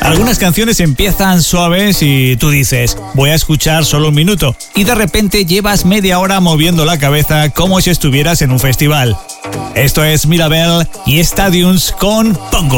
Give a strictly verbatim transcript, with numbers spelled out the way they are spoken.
Algunas canciones empiezan suaves y tú dices, voy a escuchar solo un minuto, y de repente llevas media hora moviendo la cabeza como si estuvieras en un festival. Esto es Mirabel y Stadiums con Pongo.